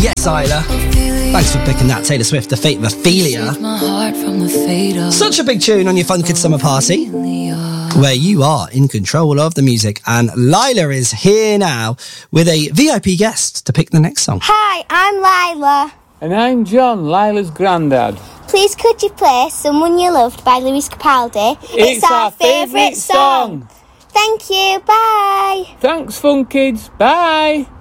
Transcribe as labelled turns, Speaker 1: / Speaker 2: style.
Speaker 1: Yes, Isla. Thanks for picking that Taylor Swift, The Fate of Ophelia. Such a big tune on your Fun Kids Summer Party, where you are in control of the music. And Lila is here now with a VIP guest to pick the next song.
Speaker 2: Hi, I'm Lila.
Speaker 3: And I'm John, Lila's granddad.
Speaker 2: Please could you play Someone You Loved by Lewis Capaldi?
Speaker 3: It's our favourite song.
Speaker 2: Thank you, bye.
Speaker 3: Thanks, Fun Kids. Bye.